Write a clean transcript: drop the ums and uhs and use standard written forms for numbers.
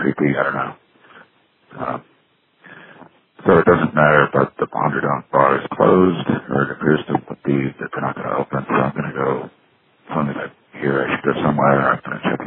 creepy. I don't know. So it doesn't matter, but the Onderdonk bar is closed, or it appears to be that they're not going to open, so I'm going to go, as long as I hear I should go somewhere, I'm going to